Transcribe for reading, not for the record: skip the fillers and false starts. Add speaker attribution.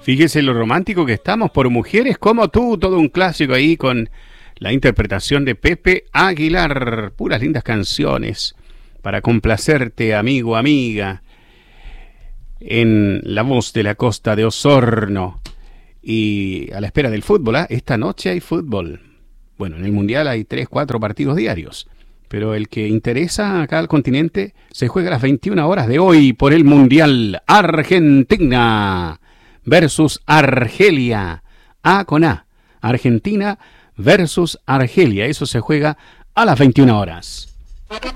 Speaker 1: Fíjese lo romántico que estamos por Mujeres como tú, todo un clásico ahí con la interpretación de Pepe Aguilar. Puras lindas canciones para complacerte, amigo, amiga, en la voz de la Costa de Osorno. Y a la espera del fútbol, ¿eh? Esta noche hay fútbol. Bueno, en el Mundial hay 3, 4 partidos diarios. Pero el que interesa acá al continente se juega a las 21 horas de hoy por el Mundial. Argentina versus Argelia. A con A. Argentina versus Argelia. Eso se juega a las 21 horas.